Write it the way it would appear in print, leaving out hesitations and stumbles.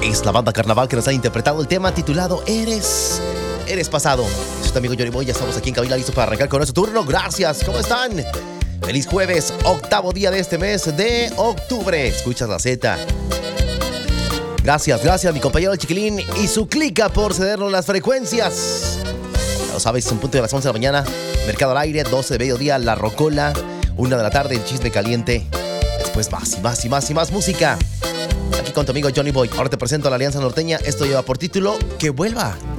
Es la banda Carnaval que nos ha interpretado el tema titulado Eres Pasado. Soy tu amigo Johnny Boy, ya estamos aquí en cabina listos para arrancar con nuestro turno. Gracias, ¿cómo están? Feliz jueves, octavo día de este mes de octubre. Escuchas la Z. Gracias mi compañero el Chiquilín y su clica por cedernos las frecuencias. Ya lo sabes, un punto de las 11 de la mañana, Mercado al Aire, 12 de mediodía, La Rocola, 1 de la tarde, el Chisme Caliente. Después más música. Aquí con tu amigo Johnny Boy. Ahora te presento a la Alianza Norteña. Esto lleva por título Que Vuelva.